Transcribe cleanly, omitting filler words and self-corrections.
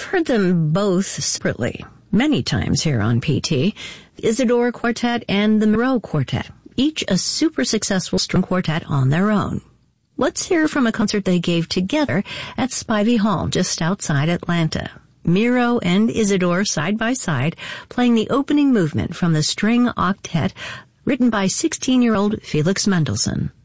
We've heard them both separately many times here on PT, the Isidore Quartet and the Moreau Quartet, each a super successful string quartet on their own. Let's hear from a concert they gave together at Spivey Hall just outside Atlanta. Miro and Isidore side by side playing the opening movement from the string octet written by 16-year-old Felix Mendelssohn.